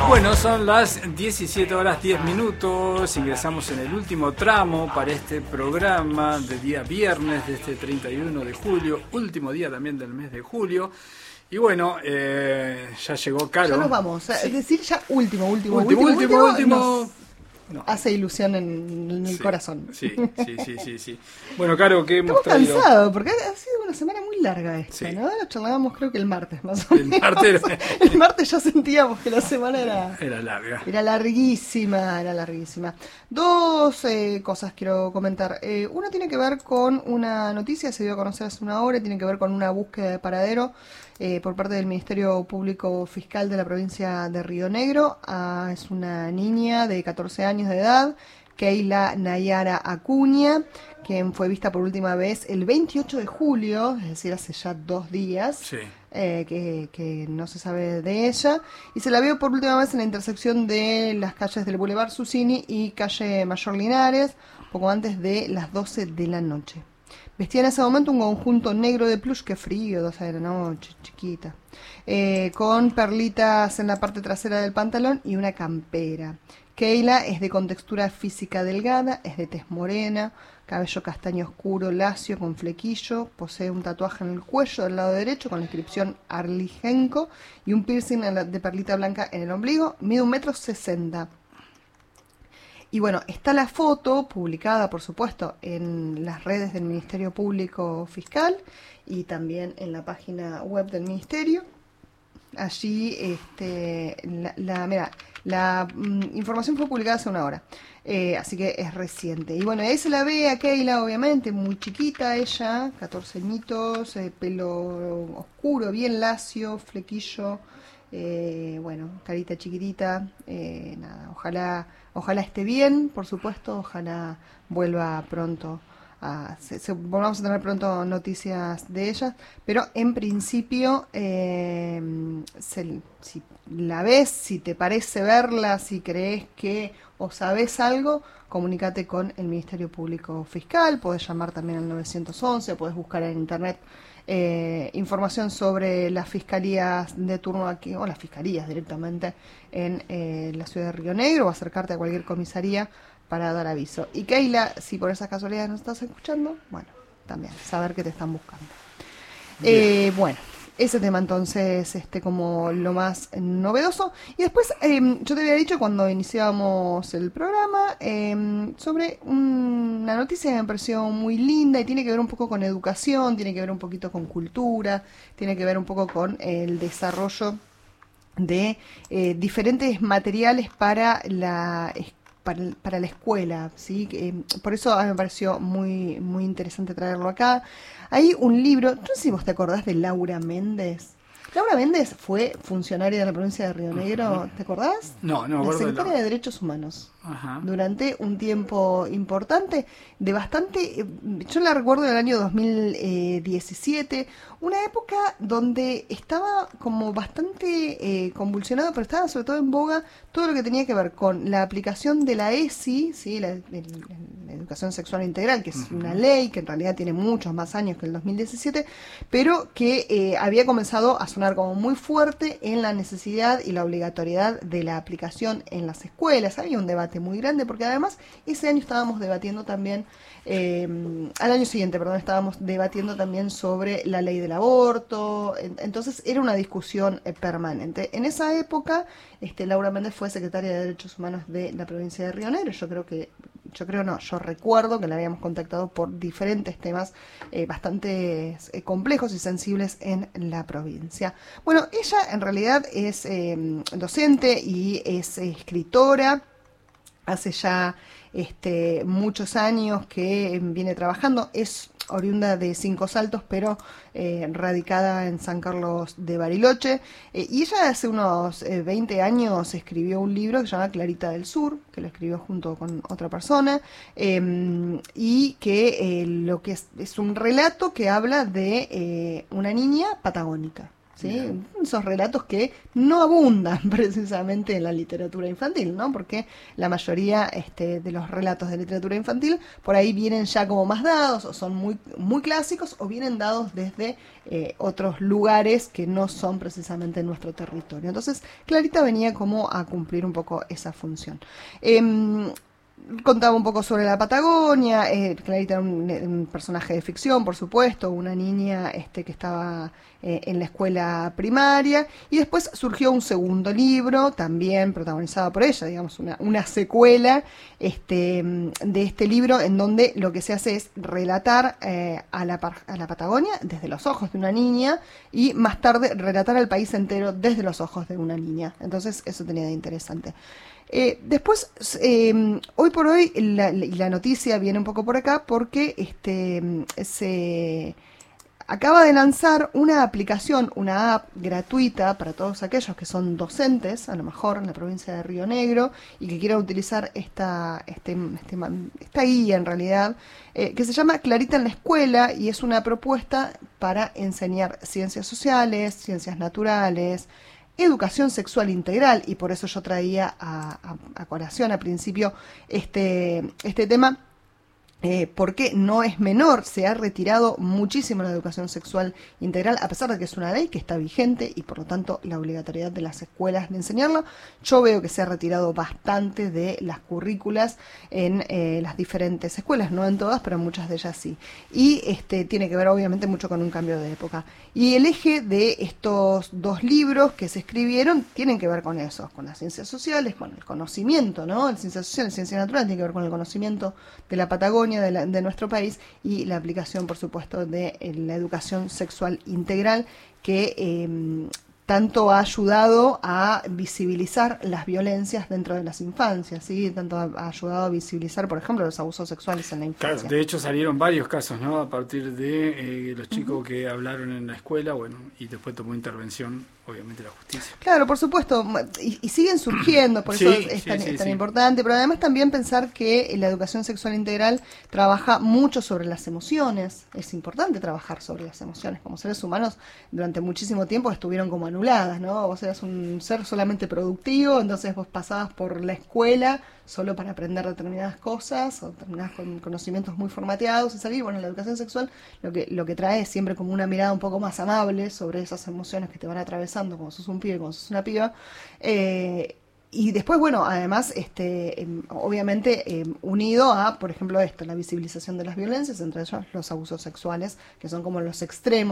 Bueno, son las 17 horas 10 minutos, ingresamos en el último tramo para este programa de día viernes de este 31 de julio, último día también del mes de julio. Y bueno, ya llegó Caro. Ya nos vamos, sí. Es decir, ya último. No. Hace ilusión en el corazón. Sí. Bueno, Caro, ¿qué hemos traído? Estamos cansados, porque ha sido una semana muy larga esta, sí. ¿no? Lo charlábamos creo que el martes, más o menos. El martes ya sentíamos que la semana era larga. Era larguísima. Dos cosas quiero comentar. Una tiene que ver con una noticia, se dio a conocer hace una hora, tiene que ver con una búsqueda de paradero por parte del Ministerio Público Fiscal de la provincia de Río Negro. Es una niña de 14 años de edad, Keila Nayara Acuña, quien fue vista por última vez el 28 de julio, es decir, hace ya 2 días, sí. que no se sabe de ella, y se la vio por última vez en la intersección de las calles del Boulevard Susini y calle Mayor Linares, poco antes de las 12 de la noche. Vestía en ese momento un conjunto negro de plush, que frío, 12 de la noche, chiquita, con perlitas en la parte trasera del pantalón y una campera. Keila es de contextura física delgada, es de tez morena, cabello castaño oscuro, lacio, con flequillo, posee un tatuaje en el cuello del lado derecho con la inscripción Arlijenko y un piercing de perlita blanca en el ombligo, mide 1,60 m. Y bueno, está la foto publicada, por supuesto, en las redes del Ministerio Público Fiscal y también en la página web del Ministerio. Allí, la información fue publicada hace una hora, así que es reciente. Y bueno, ahí se la ve a Keila, obviamente, muy chiquita ella, 14 añitos, pelo oscuro, bien lacio, flequillo, carita chiquitita, ojalá esté bien, por supuesto, ojalá vuelva pronto. Volvamos a tener pronto noticias de ella, pero en principio si la ves, si te parece verla, si crees que o sabes algo, comunícate con el Ministerio Público Fiscal, podés llamar también al 911, podés buscar en internet información sobre las fiscalías de turno aquí, o las fiscalías directamente en la ciudad de Río Negro, o acercarte a cualquier comisaría para dar aviso. Y Keila, si por esas casualidades nos estás escuchando, bueno, también saber que te están buscando. Bueno, ese tema entonces como lo más novedoso. Y después yo te había dicho cuando iniciábamos el programa sobre una noticia que me pareció muy linda y tiene que ver un poco con educación, tiene que ver un poquito con cultura, tiene que ver un poco con el desarrollo de diferentes materiales para la escuela, ¿sí? Por eso a mí me pareció muy, muy interesante traerlo acá. Hay un libro, no sé si vos te acordás de Laura Méndez. Laura Méndez fue funcionaria de la provincia de Río Negro, ¿te acordás? No, la secretaria de Derechos Humanos. Ajá. Durante un tiempo importante, de bastante, yo la recuerdo en el año 2017, una época donde estaba como bastante convulsionado, pero estaba sobre todo en boga todo lo que tenía que ver con la aplicación de la ESI, ¿sí? la Educación Sexual Integral, que es una ley que en realidad tiene muchos más años que el 2017, pero que había comenzado a sonar como muy fuerte en la necesidad y la obligatoriedad de la aplicación en las escuelas. Había un debate muy grande, porque además ese año estábamos debatiendo también, al año siguiente, perdón, estábamos debatiendo también sobre la ley del aborto, entonces era una discusión permanente. En esa época, Laura Méndez fue secretaria de Derechos Humanos de la provincia de Río Negro. Yo recuerdo que la habíamos contactado por diferentes temas bastante complejos y sensibles en la provincia. Bueno, ella en realidad es docente y es escritora. Hace ya muchos años que viene trabajando, es oriunda de Cinco Saltos, pero radicada en San Carlos de Bariloche, y ella hace unos 20 años escribió un libro que se llama Clarita del Sur, que lo escribió junto con otra persona, y que lo que es un relato que habla de una niña patagónica. ¿sí? Bien. Esos relatos que no abundan precisamente en la literatura infantil, ¿no? Porque la mayoría de los relatos de literatura infantil por ahí vienen ya como más dados, o son muy, muy clásicos, o vienen dados desde otros lugares que no son precisamente nuestro territorio. Entonces, Clarita venía como a cumplir un poco esa función. Contaba un poco sobre la Patagonia. Clarita era un personaje de ficción, por supuesto, una niña que estaba en la escuela primaria, y después surgió un segundo libro, también protagonizado por ella, digamos, una secuela de este libro, en donde lo que se hace es relatar a la Patagonia desde los ojos de una niña, y más tarde relatar al país entero desde los ojos de una niña. Entonces eso tenía de interesante. Después, hoy por hoy, la noticia viene un poco por acá porque se acaba de lanzar una aplicación, una app gratuita para todos aquellos que son docentes, a lo mejor en la provincia de Río Negro, y que quieran utilizar esta guía en realidad, que se llama Clarita en la Escuela, y es una propuesta para enseñar ciencias sociales, ciencias naturales, educación sexual integral, y por eso yo traía a colación al principio este tema, porque no es menor. Se ha retirado muchísimo la educación sexual integral, a pesar de que es una ley que está vigente y por lo tanto la obligatoriedad de las escuelas de enseñarlo. Yo veo que se ha retirado bastante de las currículas en las diferentes escuelas, no en todas, pero en muchas de ellas sí. Y tiene que ver obviamente mucho con un cambio de época. Y el eje de estos dos libros que se escribieron tienen que ver con eso, con las ciencias sociales, con el conocimiento, ¿no? El ciencia social, ciencia natural, tiene que ver con el conocimiento de la Patagonia, de nuestro país, y la aplicación, por supuesto, de la educación sexual integral, que tanto ha ayudado a visibilizar las violencias dentro de las infancias, ¿sí? Tanto ha ayudado a visibilizar, por ejemplo, los abusos sexuales en la infancia. Claro, de hecho salieron varios casos, ¿no? A partir de los chicos que hablaron en la escuela, bueno, y después tomó intervención, obviamente, la justicia. Claro, por supuesto, y siguen surgiendo, por eso es tan importante, pero además también pensar que la educación sexual integral trabaja mucho sobre las emociones. Es importante trabajar sobre las emociones. Como seres humanos, durante muchísimo tiempo estuvieron como anuladas, ¿no? Vos eras un ser solamente productivo, entonces vos pasabas por la escuela solo para aprender determinadas cosas o determinados conocimientos muy formateados y salir. Bueno, la educación sexual lo que trae es siempre como una mirada un poco más amable sobre esas emociones que te van atravesando cuando sos un pibe, cuando sos una piba. Y después, bueno, además, obviamente unido a, por ejemplo, la visibilización de las violencias, entre ellos los abusos sexuales, que son como los extremos